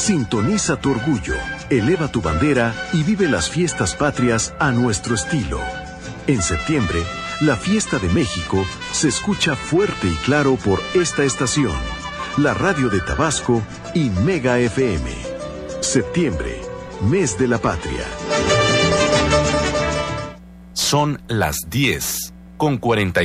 Sintoniza tu orgullo, eleva tu bandera y vive las fiestas patrias a nuestro estilo. En septiembre, la fiesta de México se escucha fuerte y claro por esta estación, la radio de Tabasco y Mega FM. Septiembre, mes de la patria. Son las 10:40.